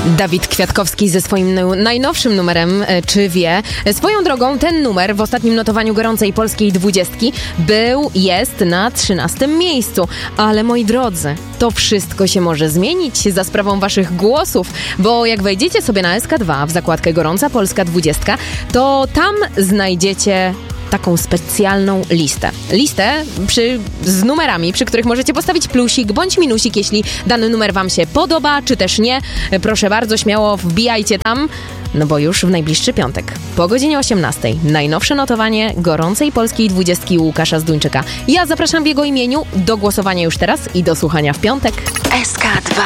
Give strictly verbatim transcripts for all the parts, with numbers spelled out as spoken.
Dawid Kwiatkowski ze swoim nu- najnowszym numerem Czy wie? Swoją drogą ten numer w ostatnim notowaniu gorącej polskiej dwudziestki był, jest na trzynastym miejscu. Ale moi drodzy, to wszystko się może zmienić za sprawą waszych głosów, bo jak wejdziecie sobie na S K dwa w zakładkę Gorąca Polska dwudziestka, to tam znajdziecie taką specjalną listę. Listę przy, z numerami, przy których możecie postawić plusik bądź minusik, jeśli dany numer wam się podoba, czy też nie. Proszę bardzo, śmiało wbijajcie tam, no bo już w najbliższy piątek, po godzinie osiemnastej, najnowsze notowanie gorącej polskiej dwudziestki Łukasza Zduńczyka. Ja zapraszam w jego imieniu do głosowania już teraz i do słuchania w piątek. S K dwa.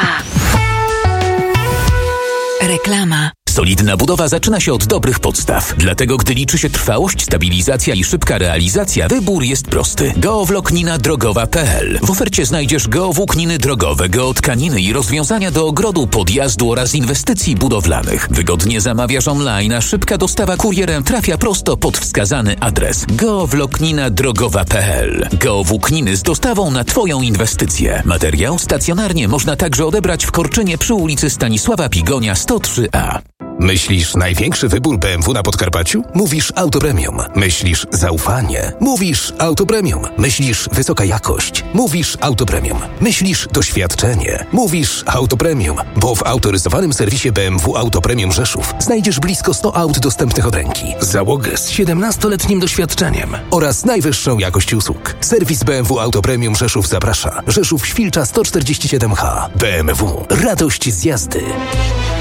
Reklama. Solidna budowa zaczyna się od dobrych podstaw. Dlatego, gdy liczy się trwałość, stabilizacja i szybka realizacja, wybór jest prosty. Geowłóknina drogowa kropka p l. W ofercie znajdziesz geowłókniny drogowe, geotkaniny i rozwiązania do ogrodu, podjazdu oraz inwestycji budowlanych. Wygodnie zamawiasz online, a szybka dostawa kurierem trafia prosto pod wskazany adres. geowłóknina drogowa kropka p l. Geowłókniny z dostawą na Twoją inwestycję. Materiał stacjonarnie można także odebrać w Korczynie przy ulicy Stanisława Pigonia sto trzy a. Myślisz największy wybór B M W na Podkarpaciu? Mówisz Auto Premium. Myślisz zaufanie? Mówisz Auto Premium. Myślisz wysoka jakość? Mówisz Auto Premium. Myślisz doświadczenie? Mówisz Auto Premium. Bo w autoryzowanym serwisie B M W Auto Premium Rzeszów znajdziesz blisko sto aut dostępnych od ręki, załogę z siedemnastoletnim doświadczeniem oraz najwyższą jakość usług. Serwis B M W Auto Premium Rzeszów zaprasza. Rzeszów Świlcza sto czterdzieści siedem H. B M W. Radość z jazdy.